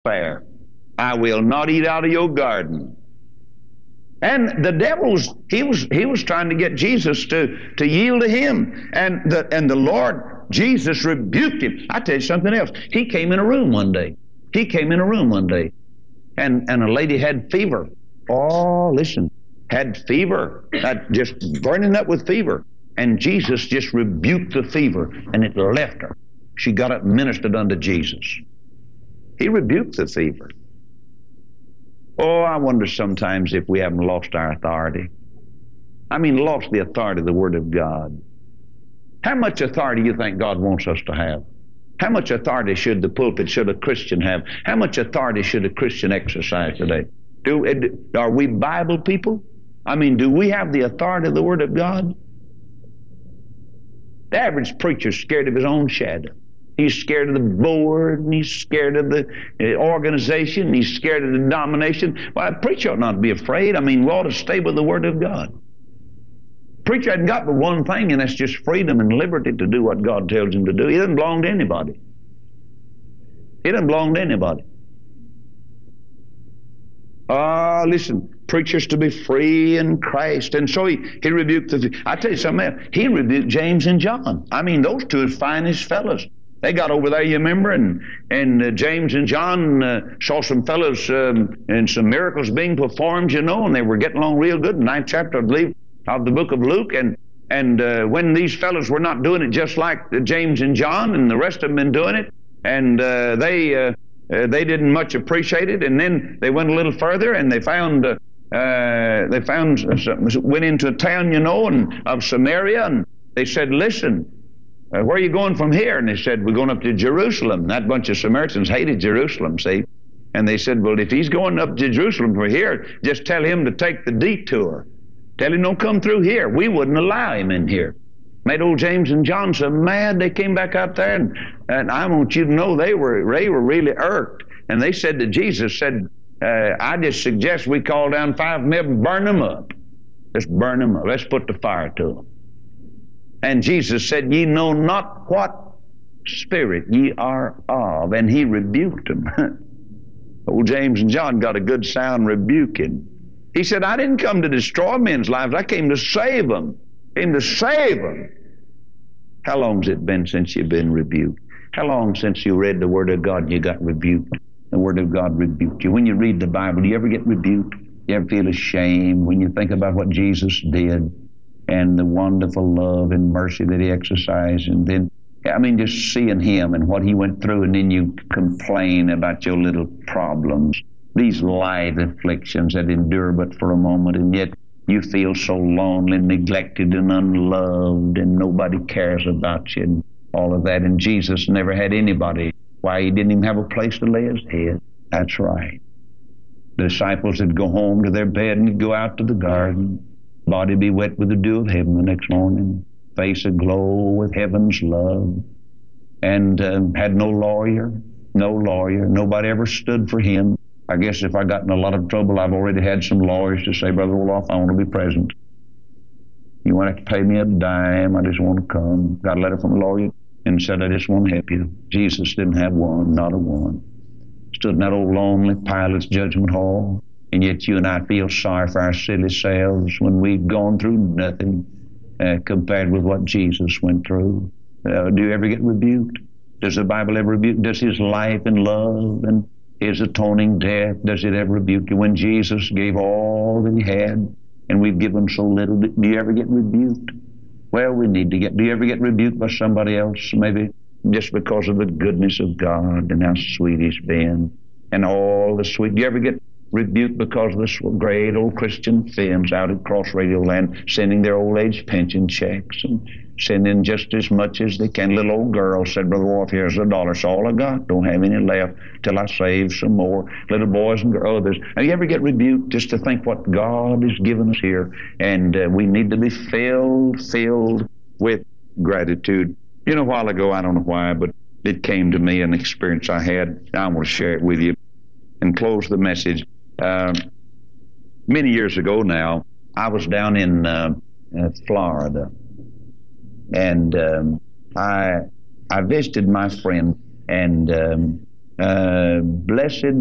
fair. I will not eat out of your garden. And the devil was trying to get Jesus to yield to him. And the Lord Jesus rebuked him. I tell you something else. He came in a room one day. And a lady had fever. Oh, listen, had fever, just burning up with fever. And Jesus just rebuked the fever, and it left her. She got up and ministered unto Jesus. He rebuked the fever. Oh, I wonder sometimes if we haven't lost our authority. I mean, lost the authority of the Word of God. How much authority do you think God wants us to have? How much authority should a Christian have? How much authority should a Christian exercise today? Are we Bible people? I mean, do we have the authority of the Word of God? The average preacher's scared of his own shadow. He's scared of the board, and he's scared of the organization, and he's scared of the denomination. Well, a preacher ought not to be afraid. I mean, we ought to stay with the Word of God. Preacher hasn't got but one thing, and that's just freedom and liberty to do what God tells him to do. He doesn't belong to anybody. Listen, preachers to be free in Christ. And so he rebuked I tell you something else. He rebuked James and John. I mean, those two are the finest fellows. They got over there, you remember, and James and John saw some fellows and some miracles being performed, and they were getting along real good. In the 9th chapter, I believe, of the book of Luke. And when these fellows were not doing it just like James and John, and the rest of them been doing it, and they didn't much appreciate it. And then they went a little further, and they went into a town, of Samaria, and they said, "Listen, where are you going from here?" And they said, "We're going up to Jerusalem." That bunch of Samaritans hated Jerusalem, see? And they said, "Well, if he's going up to Jerusalem from here, just tell him to take the detour. Tell him don't come through here. We wouldn't allow him in here." Made old James and John so mad, they came back out there, and I want you to know they were really irked. And they said to Jesus, "I just suggest we call down 5 men and burn them up. Let's burn them up. Let's put the fire to them." And Jesus said, "Ye know not what spirit ye are of." And he rebuked them. Old James and John got a good sound rebuking. He said, "I didn't come to destroy men's lives. I came to save them. How long's it been since you've been rebuked? How long since you read the Word of God and you got rebuked? The Word of God rebuked you. When you read the Bible, do you ever get rebuked? Do you ever feel ashamed when you think about what Jesus did and the wonderful love and mercy that he exercised? And then, just seeing him and what he went through, and then you complain about your little problems, these light afflictions that endure but for a moment, and yet you feel so lonely, neglected, and unloved, and nobody cares about you, and all of that. And Jesus never had anybody. Why, he didn't even have a place to lay his head. That's right. The disciples would go home to their bed and go out to the garden. Body be wet with the dew of heaven the next morning. Face aglow with heaven's love. And had no lawyer. Nobody ever stood for him. I guess if I got in a lot of trouble, I've already had some lawyers to say, "Brother Roloff, I want to be present. You won't have to pay me a dime. I just want to come." Got a letter from a lawyer and said, "I just want to help you." Jesus didn't have one, not a one. Stood in that old lonely Pilate's judgment hall, and yet you and I feel sorry for our silly selves when we've gone through nothing compared with what Jesus went through. Do you ever get rebuked? Does the Bible ever rebuke? Does his life and love and his atoning death, does it ever rebuke you? When Jesus gave all that he had, and we've given so little, do you ever get rebuked? Well, we need to get, do you ever get rebuked by somebody else? Maybe just because of the goodness of God and how sweet he's been and all the sweet. Do you ever get rebuked because of the great old Christian films out at Cross Radio Land sending their old age pension checks and sending just as much as they can? Little old girl said, "Brother Wolf, here's $1. It's all I got. Don't have any left till I save some more." Little boys and others. Now, you ever get rebuked just to think what God has given us here? And we need to be filled with gratitude. You know, a while ago, I don't know why, but it came to me, an experience I had. I want to share it with you and close the message. Many years ago now, I was down in Florida, and I visited my friend, and Blessed